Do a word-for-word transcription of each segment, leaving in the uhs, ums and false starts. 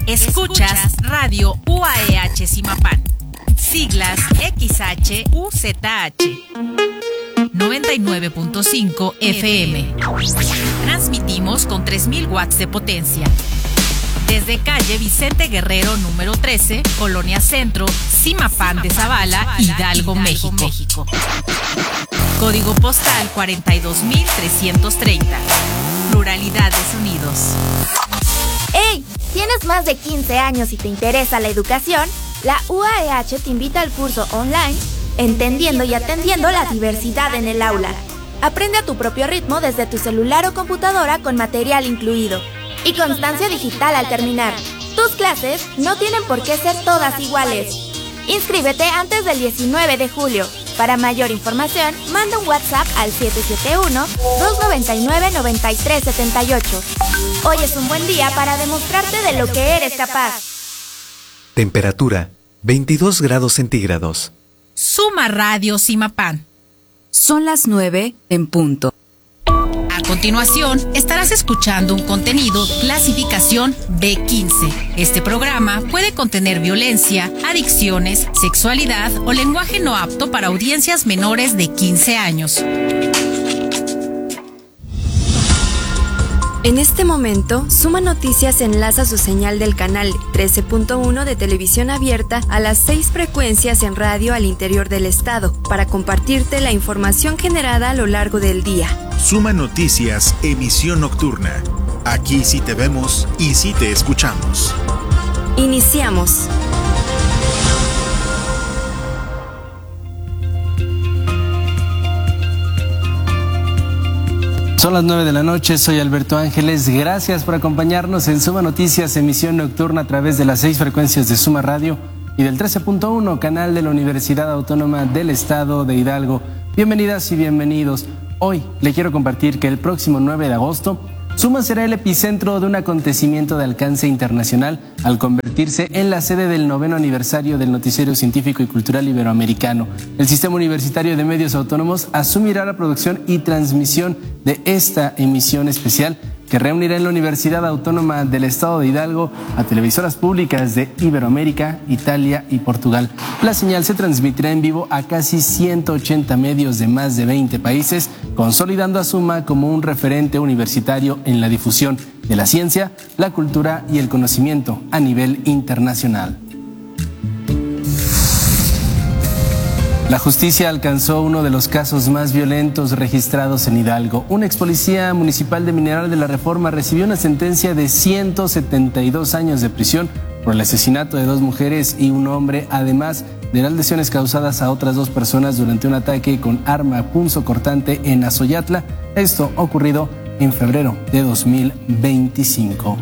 Escuchas Radio U A E H Zimapán, siglas X H U Z H, noventa y nueve punto cinco F M. Transmitimos con tres mil watts de potencia. Desde calle Vicente Guerrero número trece, Colonia Centro, Zimapán de Zavala, Hidalgo, México. Código postal cuarenta y dos mil trescientos treinta. Pluralidad de sonidos. ¡Hey! ¿Tienes más de quince años y te interesa la educación? La U A E H te invita al curso online Entendiendo y Atendiendo la Diversidad en el Aula. Aprende a tu propio ritmo desde tu celular o computadora con material incluido y constancia digital al terminar. Tus clases no tienen por qué ser todas iguales. Inscríbete antes del diecinueve de julio. Para mayor información, manda un WhatsApp al siete siete uno, dos nueve nueve, nueve tres siete ocho. Hoy es un buen día para demostrarte de lo que eres capaz. Temperatura, veintidós grados centígrados. Suma Radio Zimapán. Son las nueve en punto. A continuación, estarás escuchando un contenido clasificación B quince. Este programa puede contener violencia, adicciones, sexualidad o lenguaje no apto para audiencias menores de quince años. En este momento, Suma Noticias enlaza su señal del canal trece punto uno de televisión abierta a las seis frecuencias en radio al interior del estado para compartirte la información generada a lo largo del día. Suma Noticias, emisión nocturna. Aquí sí te vemos y sí te escuchamos. Iniciamos. Son las nueve de la noche, soy Alberto Ángeles. Gracias por acompañarnos en Suma Noticias, emisión nocturna a través de las seis frecuencias de Suma Radio y del trece punto uno, canal de la Universidad Autónoma del Estado de Hidalgo. Bienvenidas y bienvenidos. Hoy le quiero compartir que el próximo nueve de agosto, Suma será el epicentro de un acontecimiento de alcance internacional al convertirse en la sede del noveno aniversario del Noticiero Científico y Cultural Iberoamericano. El Sistema Universitario de Medios Autónomos asumirá la producción y transmisión de esta emisión especial que reunirá en la Universidad Autónoma del Estado de Hidalgo a televisoras públicas de Iberoamérica, Italia y Portugal. La señal se transmitirá en vivo a casi ciento ochenta medios de más de veinte países, consolidando a Suma como un referente universitario en la difusión de la ciencia, la cultura y el conocimiento a nivel internacional. La justicia alcanzó uno de los casos más violentos registrados en Hidalgo. Un ex policía municipal de Mineral de la Reforma recibió una sentencia de ciento setenta y dos años de prisión por el asesinato de dos mujeres y un hombre, además de las lesiones causadas a otras dos personas durante un ataque con arma punzocortante en Azoyatla. Esto ocurrido en febrero de dos mil veinticinco.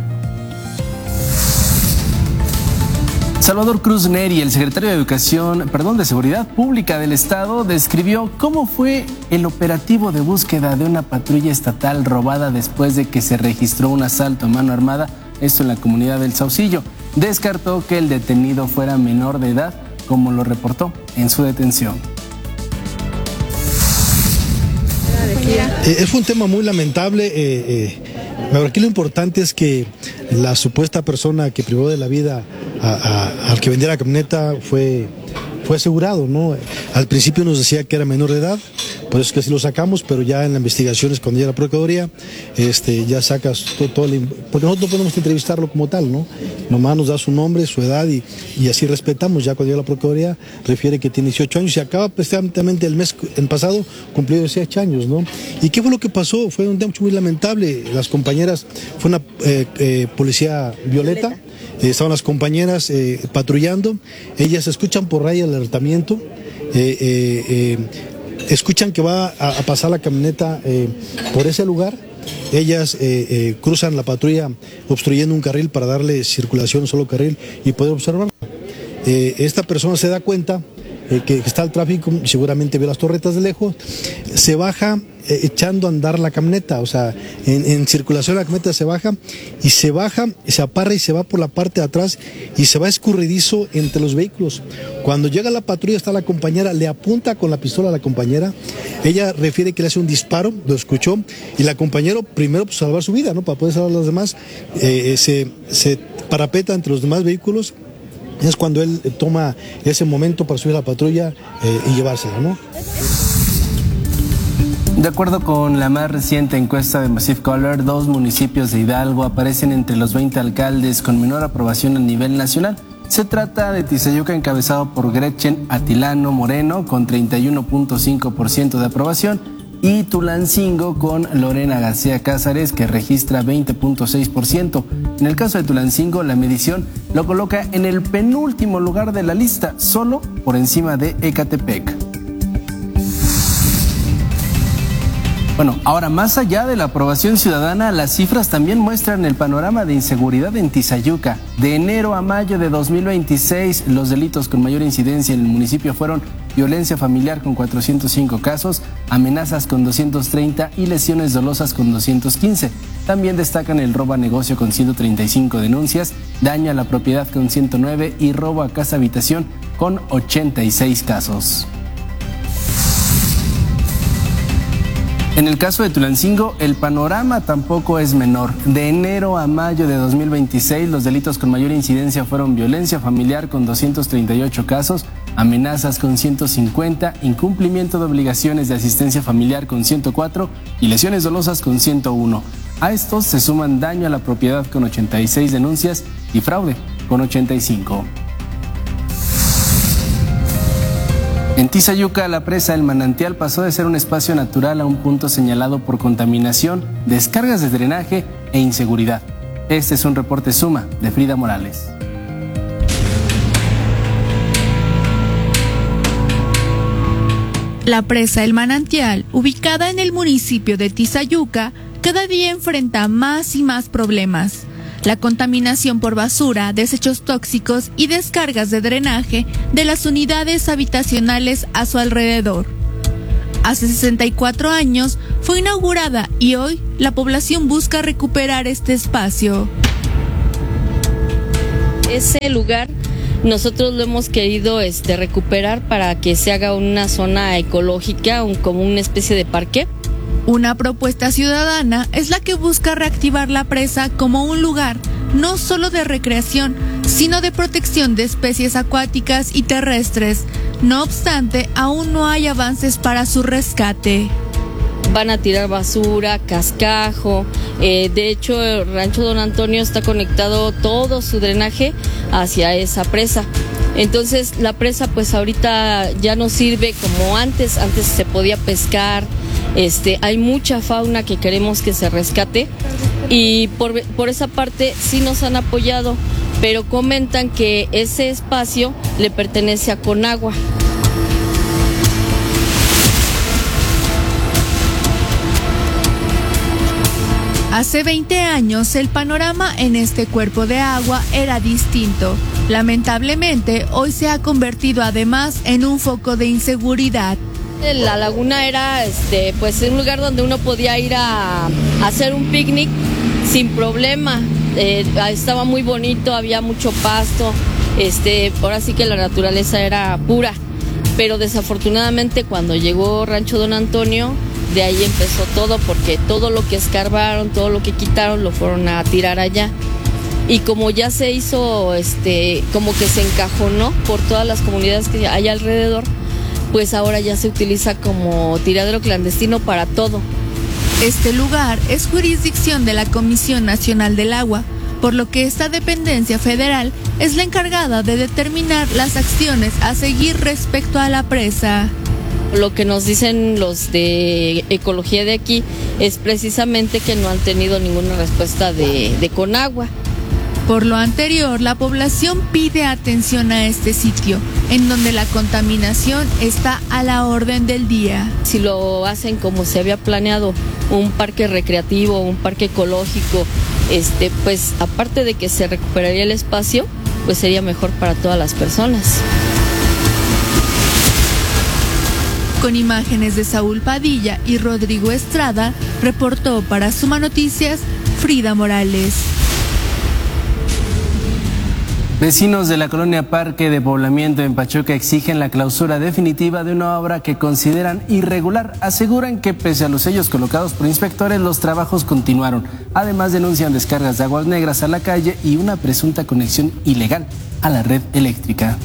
Salvador Cruz Neri, el secretario de Educación, perdón, de Seguridad Pública del Estado, describió cómo fue el operativo de búsqueda de una patrulla estatal robada después de que se registró un asalto a mano armada, esto en la comunidad del Saucillo. Descartó que el detenido fuera menor de edad, como lo reportó en su detención. Eh, fue un tema muy lamentable. Eh, eh, pero aquí lo importante es que la supuesta persona que privó de la vida a, a, al que vendía la camioneta fue, fue asegurado, ¿no? Al principio nos decía que era menor de edad, por eso es que sí lo sacamos, pero ya en la investigación es cuando llega la Procuraduría, este, ya sacas todo, todo el, porque nosotros no podemos entrevistarlo como tal, ¿no? Nomás nos da su nombre, su edad y, y así respetamos. Ya cuando llega la Procuraduría refiere que tiene dieciocho años y acaba precisamente el mes en pasado cumplió dieciocho años, ¿no? ¿Y qué fue lo que pasó? Fue un tema muy lamentable. Las compañeras, fue una eh, eh, policía violeta, eh, estaban las compañeras eh, patrullando, ellas escuchan por radio el alertamiento, eh, eh, eh, escuchan que va a, a pasar la camioneta eh, por ese lugar. Ellas eh, eh, cruzan la patrulla obstruyendo un carril para darle circulación a un solo carril y poder observar. Eh, esta persona se da cuenta eh, que está el tráfico, seguramente ve las torretas de lejos, se baja eh, echando a andar la camioneta, o sea, en, en circulación la camioneta se baja y se baja, se aparra y se va por la parte de atrás y se va escurridizo entre los vehículos. Cuando llega la patrulla está la compañera, le apunta con la pistola a la compañera, ella refiere que le hace un disparo, lo escuchó, y la compañera primero pues salvar su vida, ¿no? Para poder salvar a los demás, eh, se, se parapeta entre los demás vehículos, es cuando él toma ese momento para subir a la patrulla eh, y llevársela, ¿no? De acuerdo con la más reciente encuesta de Massive Caller, dos municipios de Hidalgo aparecen entre los veinte alcaldes con menor aprobación a nivel nacional. Se trata de Tizayuca, encabezado por Gretchen Atilano Moreno, con treinta y uno punto cinco por ciento de aprobación, y Tulancingo con Lorena García Cázares, que registra veinte punto seis por ciento. En el caso de Tulancingo, la medición lo coloca en el penúltimo lugar de la lista, solo por encima de Ecatepec. Bueno, ahora más allá de la aprobación ciudadana, las cifras también muestran el panorama de inseguridad en Tizayuca. De enero a mayo de dos mil veintiséis, los delitos con mayor incidencia en el municipio fueron violencia familiar con cuatrocientos cinco casos, amenazas con doscientos treinta y lesiones dolosas con doscientos quince. También destacan el robo a negocio con ciento treinta y cinco denuncias, daño a la propiedad con ciento nueve y robo a casa habitación con ochenta y seis casos. En el caso de Tulancingo, el panorama tampoco es menor. De enero a mayo de dos mil veintiséis, los delitos con mayor incidencia fueron violencia familiar con doscientos treinta y ocho casos, amenazas con ciento cincuenta, incumplimiento de obligaciones de asistencia familiar con ciento cuatro y lesiones dolosas con ciento uno. A estos se suman daño a la propiedad con ochenta y seis denuncias y fraude con ochenta y cinco. En Tizayuca, la presa El Manantial pasó de ser un espacio natural a un punto señalado por contaminación, descargas de drenaje e inseguridad. Este es un reporte Suma de Frida Morales. La presa El Manantial, ubicada en el municipio de Tizayuca, cada día enfrenta más y más problemas. La contaminación por basura, desechos tóxicos y descargas de drenaje de las unidades habitacionales a su alrededor. Hace sesenta y cuatro años fue inaugurada y hoy la población busca recuperar este espacio. Ese lugar nosotros lo hemos querido este, recuperar para que se haga una zona ecológica, un, como una especie de parque. Una propuesta ciudadana es la que busca reactivar la presa como un lugar no solo de recreación, sino de protección de especies acuáticas y terrestres. No obstante, aún no hay avances para su rescate. Van a tirar basura, cascajo, eh, de hecho el rancho Don Antonio está conectado todo su drenaje hacia esa presa. Entonces la presa pues ahorita ya no sirve como antes, antes se podía pescar. Este, hay mucha fauna que queremos que se rescate y por, por esa parte sí nos han apoyado, pero comentan que ese espacio le pertenece a Conagua. Hace veinte años el panorama en este cuerpo de agua era distinto. Lamentablemente, hoy se ha convertido además en un foco de inseguridad. La laguna era este, pues un lugar donde uno podía ir a, a hacer un picnic sin problema. Eh, estaba muy bonito, había mucho pasto, este, ahora sí que la naturaleza era pura. Pero desafortunadamente cuando llegó Rancho Don Antonio, de ahí empezó todo, porque todo lo que escarbaron, todo lo que quitaron, lo fueron a tirar allá. Y como ya se hizo, este, como que se encajonó por todas las comunidades que hay alrededor, pues ahora ya se utiliza como tiradero clandestino para todo. Este lugar es jurisdicción de la Comisión Nacional del Agua, por lo que esta dependencia federal es la encargada de determinar las acciones a seguir respecto a la presa. Lo que nos dicen los de ecología de aquí es precisamente que no han tenido ninguna respuesta de, de Conagua. Por lo anterior, la población pide atención a este sitio, en donde la contaminación está a la orden del día. Si lo hacen como se había planeado, un parque recreativo, un parque ecológico, este, pues aparte de que se recuperaría el espacio, pues sería mejor para todas las personas. Con imágenes de Saúl Padilla y Rodrigo Estrada, reportó para Suma Noticias Frida Morales. Vecinos de la colonia Parque de Poblamiento en Pachuca exigen la clausura definitiva de una obra que consideran irregular. Aseguran que pese a los sellos colocados por inspectores, los trabajos continuaron. Además denuncian descargas de aguas negras a la calle y una presunta conexión ilegal a la red eléctrica.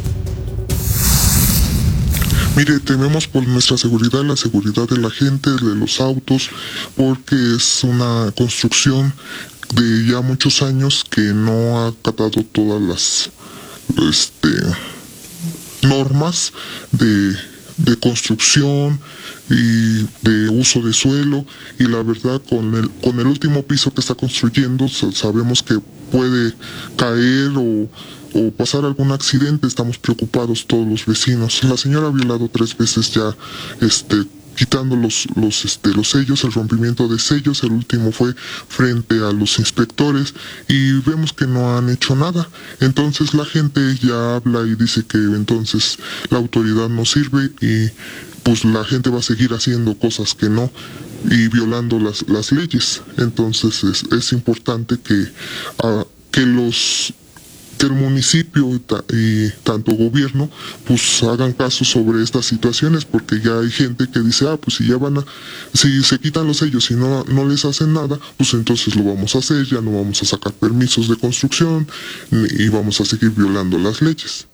Mire, tememos por nuestra seguridad, la seguridad de la gente, de los autos, porque es una construcción de ya muchos años que no ha acatado todas las este, normas de, de construcción y de uso de suelo, y la verdad con el, con el último piso que está construyendo sabemos que puede caer o, o pasar algún accidente. Estamos preocupados todos los vecinos. La señora ha violado tres veces ya este quitando los, los, este, los sellos, el rompimiento de sellos. El último fue frente a los inspectores y vemos que no han hecho nada. Entonces la gente ya habla y dice que entonces la autoridad no sirve y pues la gente va a seguir haciendo cosas que no y violando las, las leyes. Entonces es, es importante que, uh, que los que el municipio y, ta, y tanto gobierno pues hagan caso sobre estas situaciones, porque ya hay gente que dice, ah, pues si ya van a, si se quitan los sellos y no, no les hacen nada, pues entonces lo vamos a hacer, ya no vamos a sacar permisos de construcción y vamos a seguir violando las leyes.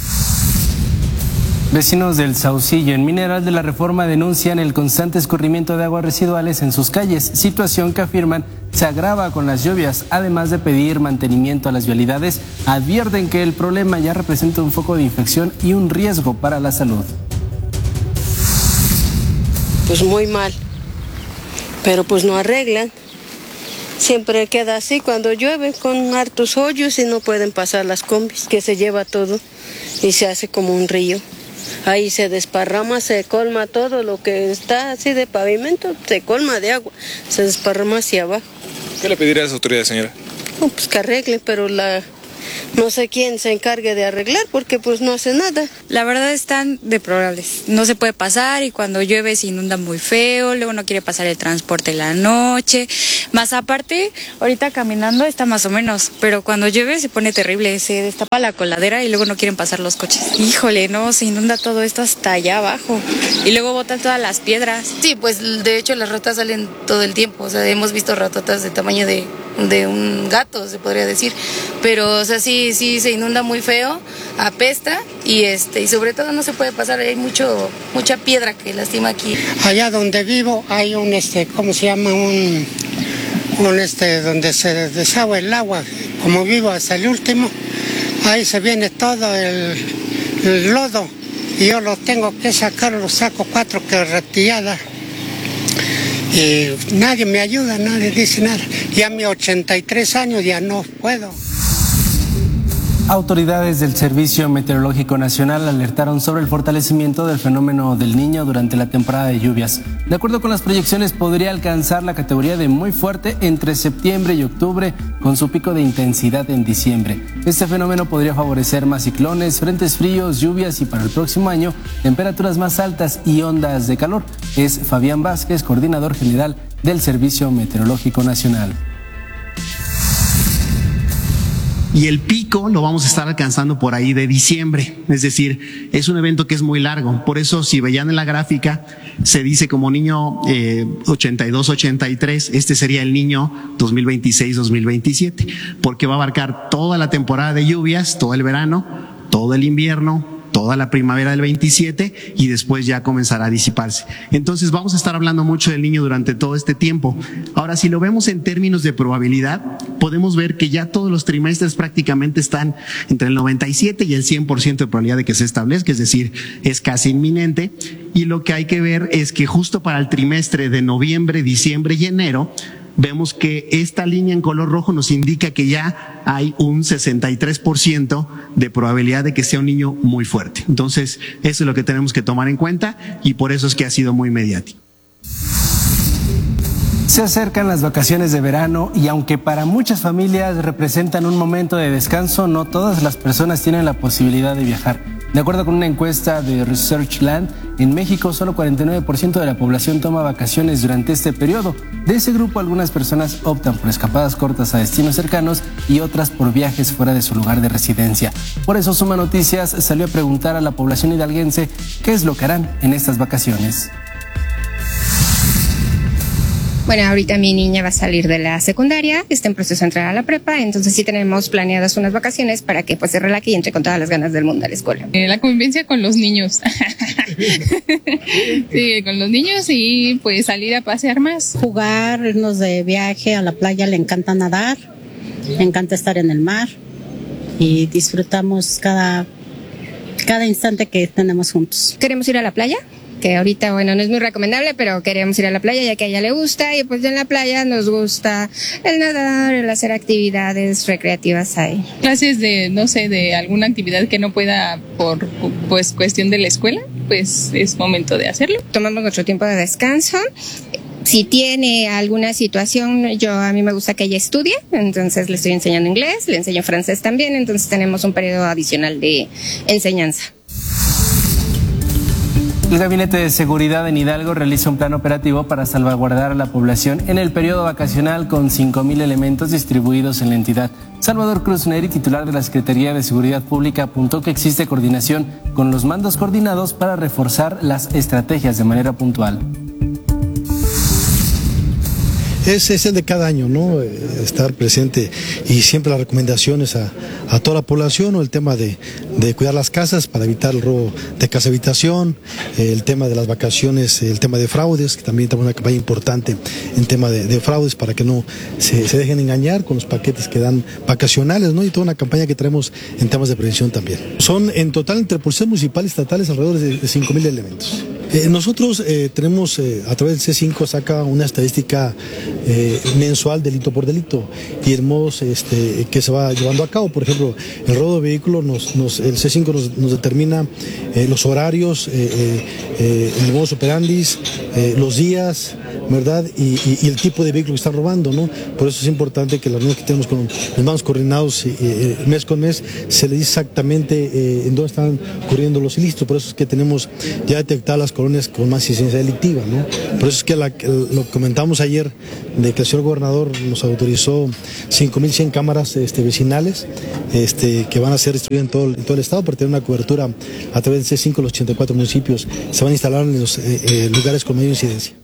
Vecinos del Saucillo en Mineral de la Reforma denuncian el constante escurrimiento de aguas residuales en sus calles, situación que afirman se agrava con las lluvias. Además de pedir mantenimiento a las vialidades, advierten que el problema ya representa un foco de infección y un riesgo para la salud. Pues muy mal, pero pues no arreglan. Siempre queda así cuando llueve, con hartos hoyos y no pueden pasar las combis, que se lleva todo y se hace como un río. Ahí se desparrama, se colma todo lo que está así de pavimento, se colma de agua, se desparrama hacia abajo. ¿Qué le pediría a las autoridades, señora? No, pues que arregle, pero la no sé quién se encargue de arreglar porque pues no hace nada. La verdad están deplorables, no se puede pasar y cuando llueve se inunda muy feo, luego no quiere pasar el transporte en la noche, más aparte ahorita caminando está más o menos, pero cuando llueve se pone terrible, se destapa la coladera y luego no quieren pasar los coches. Híjole, no, se inunda todo esto hasta allá abajo y luego botan todas las piedras. Sí, pues de hecho las ratas salen todo el tiempo, o sea, hemos visto ratotas de tamaño de, de un gato, se podría decir, pero o sea, sí, sí se inunda muy feo, apesta y este y sobre todo no se puede pasar, hay mucho mucha piedra que lastima aquí. Allá donde vivo hay un este, ¿cómo se llama? Un, un este donde se desagua el agua, como vivo hasta el último, ahí se viene todo el, el lodo y yo lo tengo que sacar, lo saco cuatro carreteadas. Y nadie me ayuda, nadie dice nada. Ya a mis ochenta y tres años ya no puedo. Autoridades del Servicio Meteorológico Nacional alertaron sobre el fortalecimiento del fenómeno del Niño durante la temporada de lluvias. De acuerdo con las proyecciones, podría alcanzar la categoría de muy fuerte entre septiembre y octubre, con su pico de intensidad en diciembre. Este fenómeno podría favorecer más ciclones, frentes fríos, lluvias y para el próximo año, temperaturas más altas y ondas de calor. Es Fabián Vázquez, coordinador general del Servicio Meteorológico Nacional. Y el pico lo vamos a estar alcanzando por ahí de diciembre, es decir, es un evento que es muy largo. Por eso, si veían en la gráfica, se dice como niño eh, ochenta y dos ochenta y tres, este sería el niño dos mil veintiséis dos mil veintisiete, porque va a abarcar toda la temporada de lluvias, todo el verano, todo el invierno, toda la primavera del veintisiete y después ya comenzará a disiparse. Entonces vamos a estar hablando mucho del niño durante todo este tiempo. Ahora, si lo vemos en términos de probabilidad, podemos ver que ya todos los trimestres prácticamente están entre el noventa y siete y el cien por ciento de probabilidad de que se establezca, es decir, es casi inminente. Y lo que hay que ver es que justo para el trimestre de noviembre, diciembre y enero, vemos que esta línea en color rojo nos indica que ya hay un sesenta y tres por ciento de probabilidad de que sea un niño muy fuerte. Entonces, eso es lo que tenemos que tomar en cuenta y por eso es que ha sido muy mediático. Se acercan las vacaciones de verano y aunque para muchas familias representan un momento de descanso, no todas las personas tienen la posibilidad de viajar. De acuerdo con una encuesta de Researchland, en México solo cuarenta y nueve por ciento de la población toma vacaciones durante este periodo. De ese grupo, algunas personas optan por escapadas cortas a destinos cercanos y otras por viajes fuera de su lugar de residencia. Por eso Suma Noticias salió a preguntar a la población hidalguense qué es lo que harán en estas vacaciones. Bueno, ahorita mi niña va a salir de la secundaria, está en proceso de entrar a la prepa, entonces sí tenemos planeadas unas vacaciones para que pues se relaje y entre con todas las ganas del mundo a la escuela. Eh, la convivencia con los niños. Sí, con los niños y pues salir a pasear más. Jugar, irnos de viaje a la playa, le encanta nadar, le encanta estar en el mar y disfrutamos cada, cada instante que tenemos juntos. Queremos ir a la playa, que ahorita, bueno, no es muy recomendable, pero queremos ir a la playa ya que a ella le gusta y pues en la playa nos gusta el nadar, el hacer actividades recreativas ahí. Clases de, no sé, de alguna actividad que no pueda por pues cuestión de la escuela, pues es momento de hacerlo. Tomamos nuestro tiempo de descanso. Si tiene alguna situación, yo a mí me gusta que ella estudie, entonces le estoy enseñando inglés, le enseño francés también, entonces tenemos un periodo adicional de enseñanza. El Gabinete de Seguridad en Hidalgo realiza un plan operativo para salvaguardar a la población en el periodo vacacional con cinco mil elementos distribuidos en la entidad. Salvador Cruz Neri, titular de la Secretaría de Seguridad Pública, apuntó que existe coordinación con los mandos coordinados para reforzar las estrategias de manera puntual. Ese es el de cada año, ¿no? Estar presente y siempre las recomendaciones a, a toda la población, ¿no? El tema de, de cuidar las casas para evitar el robo de casa habitación, el tema de las vacaciones, el tema de fraudes, que también tenemos una campaña importante en tema de, de fraudes para que no se, se dejen engañar con los paquetes que dan vacacionales, ¿no? Y toda una campaña que traemos en temas de prevención también. Son en total entre policías municipales y estatales alrededor de, de cinco mil elementos. Eh, nosotros eh, tenemos, eh, a través del C cinco saca una estadística eh, mensual delito por delito y el modo este, que se va llevando a cabo. Por ejemplo, el robo de vehículos, nos, nos, el C cinco nos, nos determina eh, los horarios, eh, eh, el modus operandi, eh, los días, ¿verdad? Y, y, y el tipo de vehículo que están robando, ¿no? Por eso es importante que las reuniones que tenemos con los mandos coordinados eh, eh, mes con mes se le dice exactamente eh, en dónde están ocurriendo los ilícitos. Por eso es que tenemos ya detectadas las colonias con más incidencia delictiva, ¿no? Por eso es que la, lo comentamos ayer de que el señor gobernador nos autorizó cinco mil cien cámaras este, vecinales este, que van a ser distribuidas en todo, en todo el estado para tener una cobertura a través del C cinco, los ochenta y cuatro municipios se van a instalar en los eh, eh, lugares con mayor incidencia.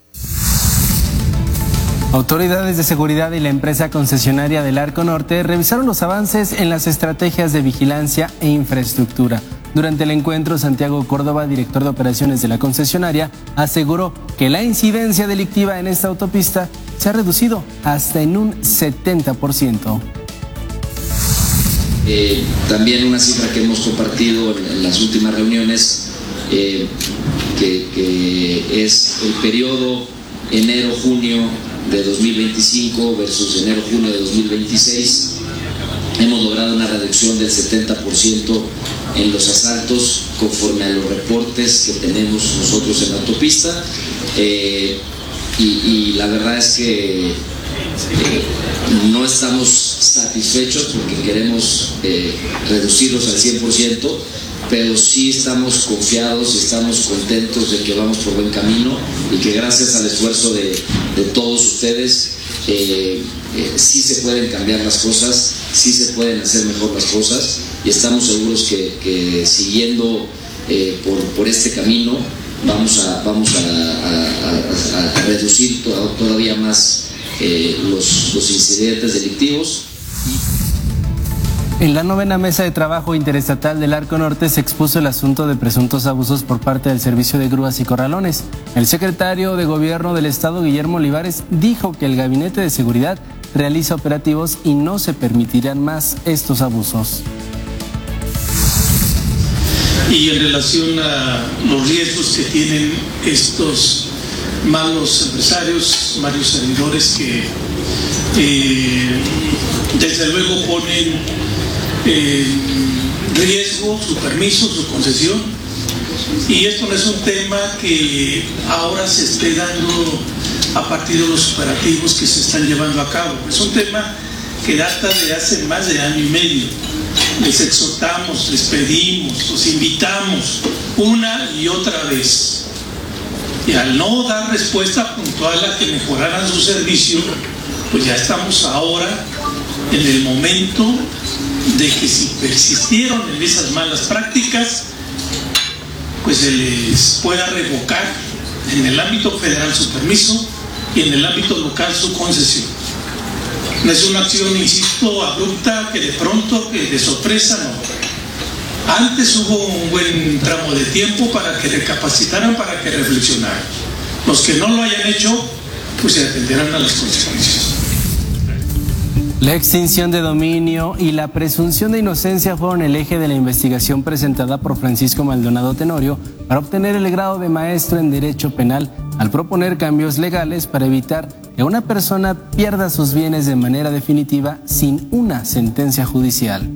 Autoridades de seguridad y la empresa concesionaria del Arco Norte revisaron los avances en las estrategias de vigilancia e infraestructura. Durante el encuentro, Santiago Córdoba, director de operaciones de la concesionaria, aseguró que la incidencia delictiva en esta autopista se ha reducido hasta en un setenta por ciento. Eh, también una cifra que hemos compartido en, en las últimas reuniones, eh, que, que es el periodo enero-junio de dos mil veinticinco versus enero-junio de dos mil veintiséis. Hemos logrado una reducción del setenta por ciento en los asaltos conforme a los reportes que tenemos nosotros en la autopista, eh, y, y la verdad es que eh, no estamos satisfechos porque queremos eh, reducirlos al cien por ciento, pero sí estamos confiados y estamos contentos de que vamos por buen camino y que gracias al esfuerzo de, de todos ustedes eh, eh, sí se pueden cambiar las cosas, sí se pueden hacer mejor las cosas, y estamos seguros que, que siguiendo eh, por, por este camino vamos a, vamos a, a, a, a reducir to, todavía más eh, los, los incidentes delictivos. En la novena mesa de trabajo interestatal del Arco Norte se expuso el asunto de presuntos abusos por parte del servicio de grúas y corralones. El secretario de Gobierno del Estado, Guillermo Olivares, dijo que el Gabinete de Seguridad realiza operativos y no se permitirán más estos abusos. Y en relación a los riesgos que tienen estos malos empresarios, varios servidores que eh, desde luego ponen en riesgo su permiso, su concesión, y esto no es un tema que ahora se esté dando a partir de los operativos que se están llevando a cabo, es un tema que data de hace más de año y medio. les exhortamos, les pedimos, los invitamos una y otra vez. Y al no dar respuesta puntual a que mejoraran su servicio, pues ya estamos ahora en el momento de que si persistieron en esas malas prácticas, pues se les pueda revocar en el ámbito federal su permiso y en el ámbito local su concesión. No es una acción, insisto, abrupta, que de pronto, que de sorpresa, no. Antes hubo un buen tramo de tiempo para que recapacitaran, para que reflexionaran. Los que no lo hayan hecho, pues se atenderán a las consecuencias. La extinción de dominio y la presunción de inocencia fueron el eje de la investigación presentada por Francisco Maldonado Tenorio para obtener el grado de maestro en Derecho Penal, al proponer cambios legales para evitar que una persona pierda sus bienes de manera definitiva sin una sentencia judicial.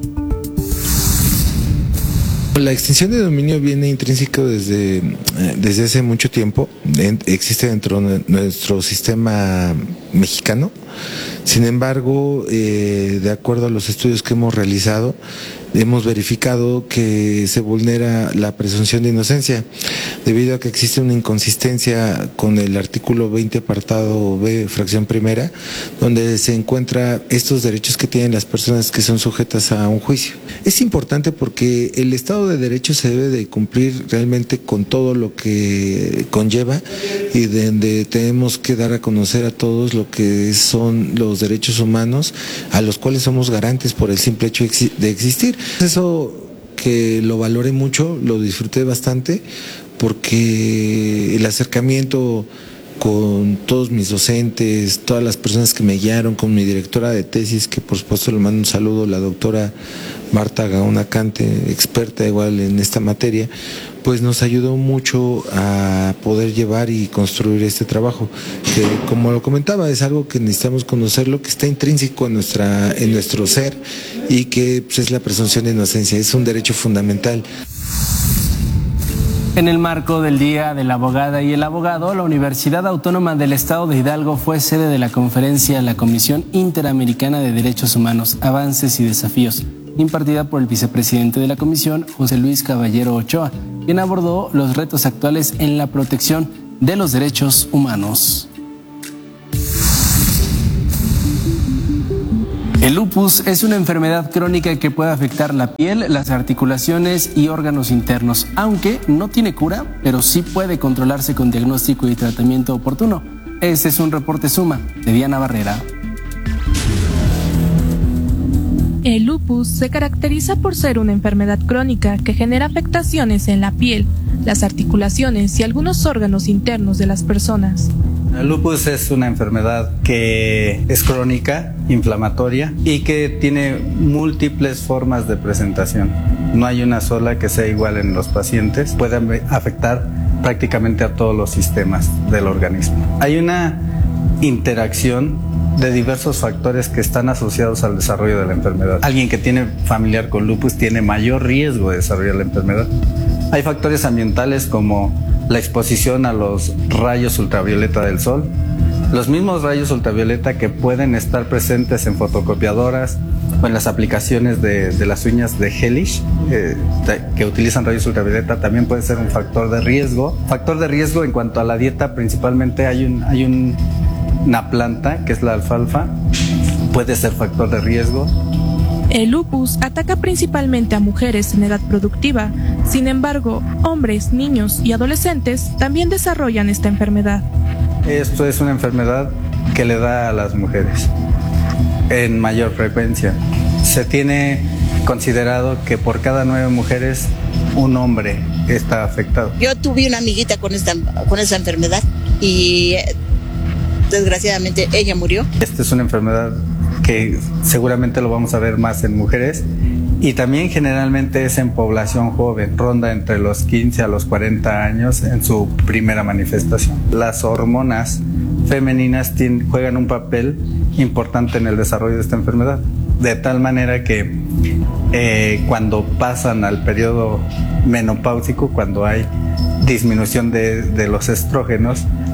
La extinción de dominio viene intrínseco desde, desde hace mucho tiempo, existe dentro de nuestro sistema mexicano. Sin embargo, eh, de acuerdo a los estudios que hemos realizado, hemos verificado que se vulnera la presunción de inocencia, debido a que existe una inconsistencia con el artículo veinte, apartado B, fracción primera, donde se encuentra estos derechos que tienen las personas que son sujetas a un juicio. Es importante porque el Estado de Derecho se debe de cumplir realmente con todo lo que conlleva y donde tenemos que dar a conocer a todos lo que son los derechos humanos, a los cuales somos garantes por el simple hecho de existir. Eso que lo valoré mucho, lo disfruté bastante, porque el acercamiento con todos mis docentes, todas las personas que me guiaron, con mi directora de tesis, que por supuesto le mando un saludo, la doctora Marta Gaona Cante, experta igual en esta materia, pues nos ayudó mucho a poder llevar y construir este trabajo, que como lo comentaba, es algo que necesitamos conocerlo, que está intrínseco en nuestra, en nuestro ser, y que pues, es la presunción de inocencia, es un derecho fundamental. En el marco del Día de la Abogada y el Abogado, la Universidad Autónoma del Estado de Hidalgo fue sede de la conferencia La Comisión Interamericana de Derechos Humanos, Avances y Desafíos, impartida por el vicepresidente de la Comisión, José Luis Caballero Ochoa, quien abordó los retos actuales en la protección de los derechos humanos. El lupus es una enfermedad crónica que puede afectar la piel, las articulaciones y órganos internos, aunque no tiene cura, pero sí puede controlarse con diagnóstico y tratamiento oportuno. Este es un reporte Suma de Diana Barrera. El lupus se caracteriza por ser una enfermedad crónica que genera afectaciones en la piel, las articulaciones y algunos órganos internos de las personas. El lupus es una enfermedad que es crónica, inflamatoria y que tiene múltiples formas de presentación. No hay una sola que sea igual en los pacientes. Puede afectar prácticamente a todos los sistemas del organismo. Hay una interacción de diversos factores que están asociados al desarrollo de la enfermedad. Alguien que tiene familiar con lupus tiene mayor riesgo de desarrollar la enfermedad. Hay factores ambientales como la exposición a los rayos ultravioleta del sol, los mismos rayos ultravioleta que pueden estar presentes en fotocopiadoras o en las aplicaciones de, de las uñas de Hellish, eh, que utilizan rayos ultravioleta, también puede ser un factor de riesgo. Factor de riesgo en cuanto a la dieta, principalmente hay, un, hay un, una planta que es la alfalfa, puede ser factor de riesgo. El lupus ataca principalmente a mujeres en edad productiva. Sin embargo, hombres, niños y adolescentes también desarrollan esta enfermedad. Esto es una enfermedad que le da a las mujeres en mayor frecuencia. Se tiene considerado que por cada nueve mujeres, un hombre está afectado. Yo tuve una amiguita con esta, con esa enfermedad y desgraciadamente ella murió. Esta es una enfermedad que seguramente lo vamos a ver más en mujeres y también generalmente es en población joven, ronda entre los quince a los cuarenta años en su primera manifestación. Las hormonas femeninas tienen, juegan un papel importante en el desarrollo de esta enfermedad, de tal manera que eh, cuando pasan al periodo menopáusico, cuando hay disminución de, de los estrógenos,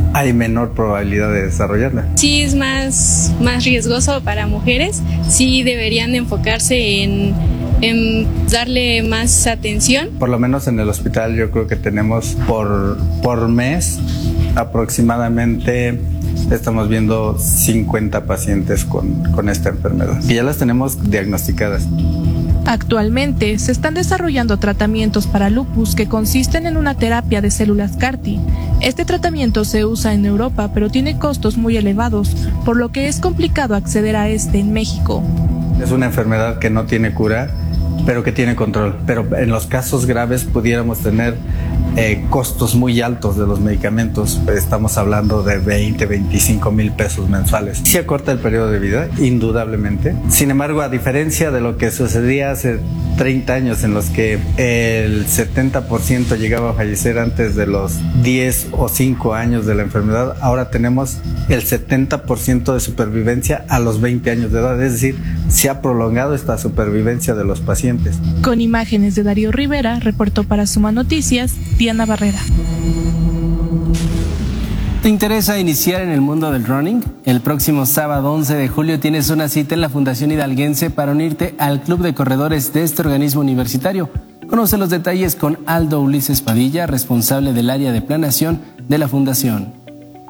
hay menor probabilidad de desarrollarla. Sí es más, más riesgoso para mujeres, sí deberían enfocarse en, en darle más atención. Por lo menos en el hospital yo creo que tenemos por, por mes aproximadamente estamos viendo cincuenta pacientes con, con esta enfermedad y ya las tenemos diagnosticadas. Actualmente se están desarrollando tratamientos para lupus que consisten en una terapia de células C A R T. Este tratamiento se usa en Europa, pero tiene costos muy elevados, por lo que es complicado acceder a este en México. Es una enfermedad que no tiene cura, pero que tiene control. Pero en los casos graves pudiéramos tener eh, costos muy altos de los medicamentos. Estamos hablando de veinte, veinticinco mil pesos mensuales. Sí acorta el periodo de vida, indudablemente. Sin embargo, a diferencia de lo que sucedía hace treinta años, en los que el setenta por ciento llegaba a fallecer antes de los diez o cinco años de la enfermedad, ahora tenemos el setenta por ciento de supervivencia a los veinte años de edad. Es decir, se ha prolongado esta supervivencia de los pacientes. Con imágenes de Darío Rivera, reportó para Suma Noticias, Diana Barrera. ¿Te interesa iniciar en el mundo del running? El próximo sábado once de julio tienes una cita en la Fundación Hidalguense para unirte al club de corredores de este organismo universitario. Conoce los detalles con Aldo Ulises Padilla, responsable del área de planeación de la Fundación.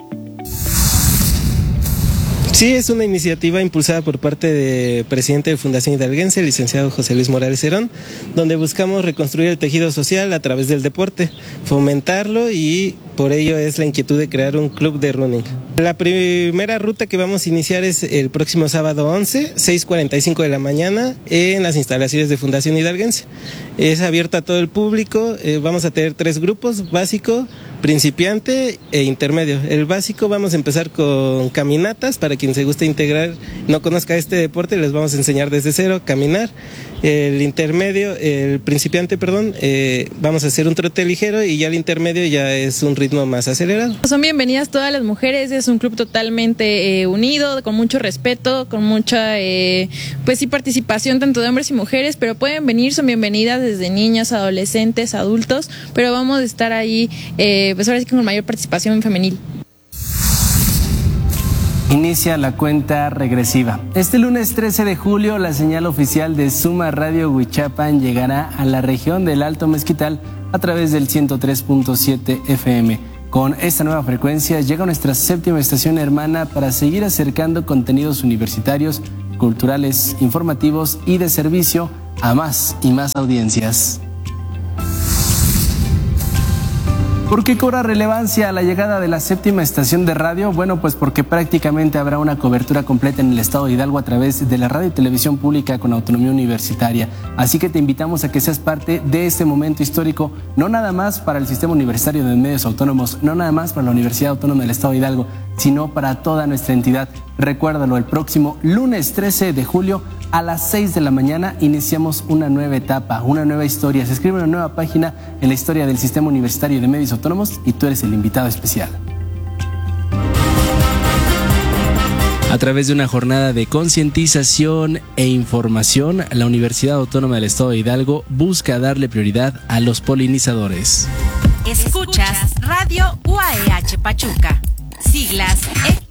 Sí, es una iniciativa impulsada por parte del presidente de Fundación Hidalguense, el licenciado José Luis Morales Herón, donde buscamos reconstruir el tejido social a través del deporte, fomentarlo, y por ello es la inquietud de crear un club de running. La primera ruta que vamos a iniciar es el próximo sábado once, seis cuarenta y cinco de la mañana, en las instalaciones de Fundación Hidalguense. Es abierta a todo el público, eh, vamos a tener tres grupos: básico, principiante e intermedio. El básico vamos a empezar con caminatas, para quien se guste integrar, no conozca este deporte, les vamos a enseñar desde cero a caminar. El intermedio, el principiante, perdón, eh, vamos a hacer un trote ligero, y ya el intermedio ya es un ritmo más acelerado. Son bienvenidas todas las mujeres, es un club totalmente eh, unido, con mucho respeto, con mucha eh, pues sí participación tanto de hombres y mujeres, pero pueden venir, son bienvenidas desde niñas, adolescentes, adultos, pero vamos a estar ahí eh, pues ahora sí con mayor participación femenil. Inicia la cuenta regresiva. Este lunes trece de julio, la señal oficial de Suma Radio Huichapan llegará a la región del Alto Mezquital a través del ciento tres punto siete F M. Con esta nueva frecuencia llega nuestra séptima estación hermana para seguir acercando contenidos universitarios, culturales, informativos y de servicio a más y más audiencias. ¿Por qué cobra relevancia la llegada de la séptima estación de radio? Bueno, pues porque prácticamente habrá una cobertura completa en el estado de Hidalgo a través de la radio y televisión pública con autonomía universitaria. Así que te invitamos a que seas parte de este momento histórico, no nada más para el Sistema Universitario de Medios Autónomos, no nada más para la Universidad Autónoma del Estado de Hidalgo, sino para toda nuestra entidad. Recuérdalo, el próximo lunes trece de julio a las seis de la mañana iniciamos una nueva etapa, una nueva historia. Se escribe una nueva página en la historia del Sistema Universitario de Medios Autónomos y tú eres el invitado especial. A través de una jornada de concientización e información, la Universidad Autónoma del Estado de Hidalgo busca darle prioridad a los polinizadores. Escuchas Radio U A E H Pachuca, siglas